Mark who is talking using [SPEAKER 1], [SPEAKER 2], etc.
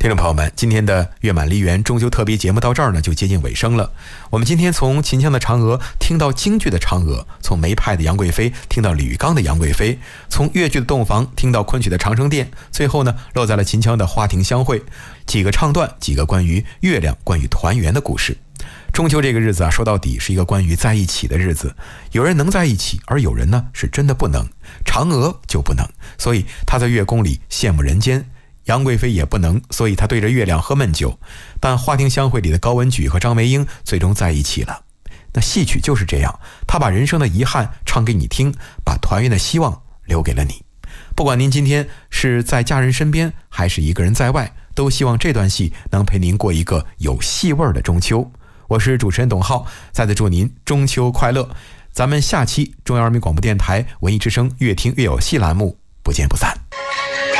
[SPEAKER 1] 听众朋友们，今天的月满梨园中秋特别节目到这儿呢就接近尾声了。我们今天从秦腔的嫦娥听到京剧的嫦娥，从梅派的杨贵妃听到李玉刚的杨贵妃，从越剧的洞房听到昆曲的长生殿，最后呢落在了秦腔的花亭相会，几个唱段，几个关于月亮、关于团圆的故事。中秋这个日子啊，说到底是一个关于在一起的日子。有人能在一起，而有人呢是真的不能。嫦娥就不能，所以她在月宫里羡慕人间。杨贵妃也不能，所以她对着月亮喝闷酒。但花亭相会里的高文举和张梅英最终在一起了。那戏曲就是这样，她把人生的遗憾唱给你听，把团圆的希望留给了你。不管您今天是在家人身边，还是一个人在外，都希望这段戏能陪您过一个有戏味的中秋。我是主持人董浩，再次祝您中秋快乐。咱们下期中央人民广播电台文艺之声越听越有戏栏目不见不散。